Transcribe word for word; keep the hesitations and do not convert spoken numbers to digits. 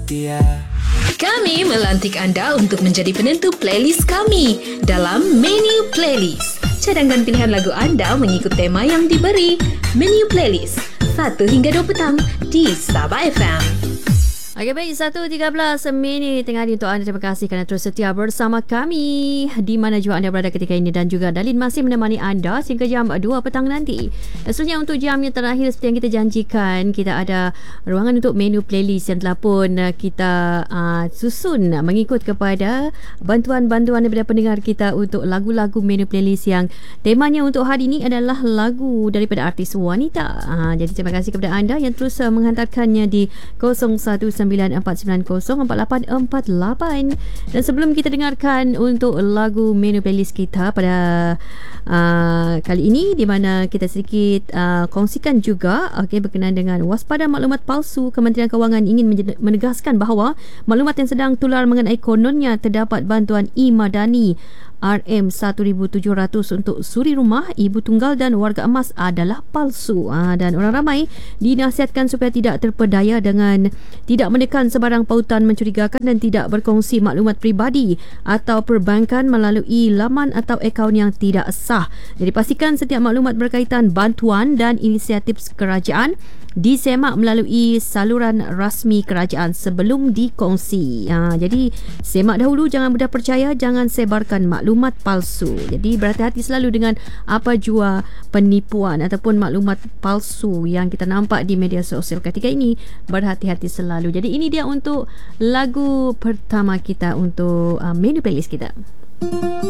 setia. Kami melantik anda untuk menjadi penentu playlist kami dalam Menu Playlist. Cadangkan pilihan lagu anda mengikut tema yang diberi. Menu Playlist satu hingga dua petang di Sabah F M. Okey, baik, satu tiga belas minit tengah hari untuk anda. Terima kasih kerana terus setia bersama kami di mana juga anda berada ketika ini, dan juga Dalin masih menemani anda sehingga jam dua petang nanti. Dan seterusnya untuk jam yang terakhir seperti yang kita janjikan, kita ada ruangan untuk menu playlist yang telah pun kita uh, susun mengikut kepada bantuan-bantuan daripada pendengar kita untuk lagu-lagu menu playlist yang temanya untuk hari ini adalah lagu daripada artis wanita. Uh, jadi terima kasih kepada anda yang terus uh, menghantarkannya di kosong satu sembilan empat sembilan kosong empat lapan empat lapan. Dan sebelum kita dengarkan untuk lagu menu playlist kita pada uh, kali ini, di mana kita sedikit uh, kongsikan juga okay, berkenaan dengan waspada maklumat palsu. Kementerian Kewangan ingin menegaskan bahawa maklumat yang sedang tular mengenai kononnya terdapat bantuan e-Madani R M seribu tujuh ratus untuk suri rumah, ibu tunggal dan warga emas adalah palsu. Ha, dan orang ramai dinasihatkan supaya tidak terpedaya dengan tidak menekan sebarang pautan mencurigakan dan tidak berkongsi maklumat peribadi atau perbankan melalui laman atau akaun yang tidak sah. Jadi pastikan setiap maklumat berkaitan bantuan dan inisiatif kerajaan disemak melalui saluran rasmi kerajaan sebelum dikongsi. Ha, jadi semak dahulu, jangan mudah percaya, jangan sebarkan maklumat palsu. Jadi berhati-hati selalu dengan apa jua penipuan ataupun maklumat palsu yang kita nampak di media sosial ketika ini. Berhati-hati selalu. Jadi ini dia untuk lagu pertama kita untuk uh, menu playlist kita.